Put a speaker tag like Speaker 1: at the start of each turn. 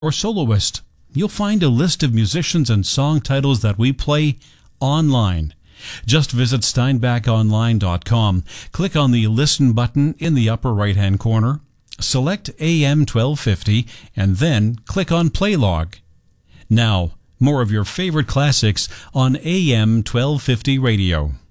Speaker 1: or soloist. You'll find a list of musicians and song titles that we play online. Just visit steinbachonline.com, click on the Listen button in the upper right-hand corner, select AM 1250, and then click on Play Log. Now, more of your favorite classics on AM 1250 radio.